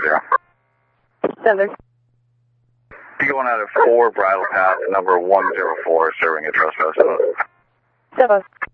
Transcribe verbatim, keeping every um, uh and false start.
zero. Seven. You going out at four, bridle path number one zero four, serving a trespass. Seven.